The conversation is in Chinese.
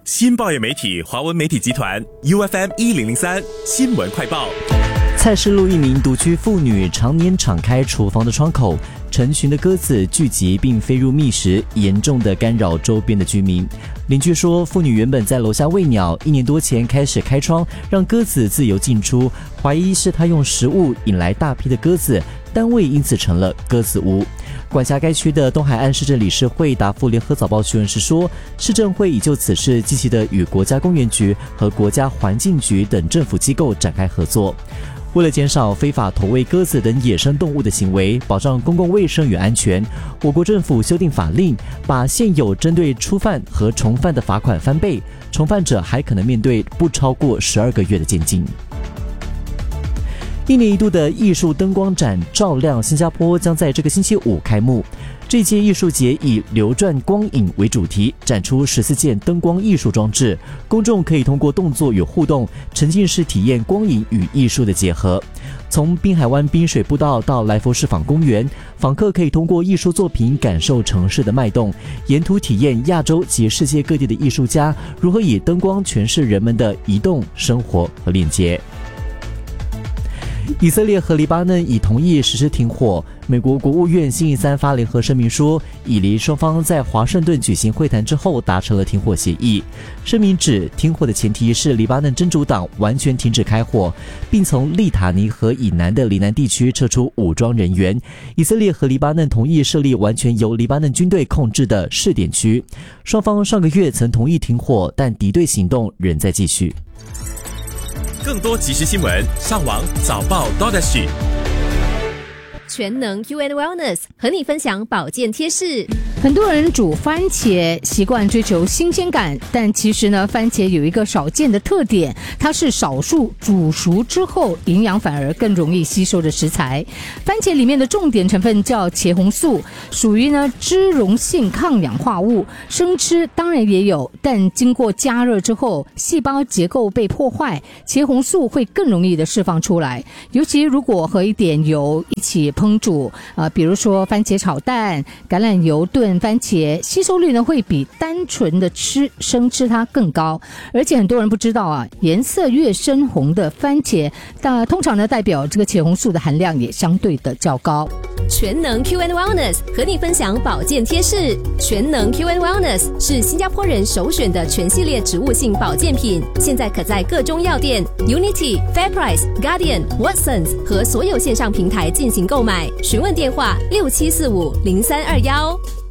新报业媒体华文媒体集团 UFM1003 新闻快报。 蔡氏路一名独居妇女常年敞开厨房的窗口，成群的鸽子聚集并飞入觅食，严重的干扰周边的居民。邻居说，妇女原本在楼下喂鸟，1年多前开始开窗，让鸽子自由进出，怀疑是她用食物引来大批的鸽子，单位因此成了鸽子屋。管辖该区的东海岸市政理事会答复联合早报询问时说，市政会已就此事积极地与国家公园局和国家环境局等政府机构展开合作。为了减少非法投喂鸽子等野生动物的行为，保障公共卫生与安全，我国政府修订法令，把现有针对初犯和重犯的罚款翻倍，重犯者还可能面对不超过12个月的监禁。1年一度的艺术灯光展照亮新加坡将在这个星期五开幕。这届艺术节以流转光影为主题，展出14件灯光艺术装置，公众可以通过动作与互动，沉浸式体验光影与艺术的结合。从滨海湾滨水步道到来佛士坊公园，访客可以通过艺术作品感受城市的脉动，沿途体验亚洲及世界各地的艺术家如何以灯光诠释人们的移动、生活和链接。以色列和黎巴嫩已同意实施停火。美国国务院星期三发联合声明说，以黎双方在华盛顿举行会谈之后达成了停火协议。声明指，停火的前提是黎巴嫩真主党完全停止开火，并从利塔尼河以南的黎南地区撤出武装人员。以色列和黎巴嫩同意设立完全由黎巴嫩军队控制的试点区。双方上个月曾同意停火，但敌对行动仍在继续。 更多即时新闻，上网早报 .SG。 全能 UN Wellness 和你分享保健贴士。 很多人煮番茄习惯追求新鲜感，但其实呢，番茄有一个少见的特点，它是少数煮熟之后营养反而更容易吸收的食材。番茄里面的重点成分叫茄红素，属于呢脂溶性抗氧化物，生吃当然也有，但经过加热之后，细胞结构被破坏，茄红素会更容易的释放出来。尤其如果和一点油一起烹煮，比如说番茄炒蛋、橄榄油炖番茄，吸收率呢会比单纯的生吃它更高。而且很多人不知道啊，颜色越深红的番茄，通常呢代表这个茄红素的含量也相对的较高。 全能 QN Wellness 和你分享保健贴士。全能 QN Wellness 是新加坡人首选的全系列植物性保健品，现在可在各中药店、Unity、FairPrice、Guardian、Watsons 和所有线上平台进行购买。询问电话67450321。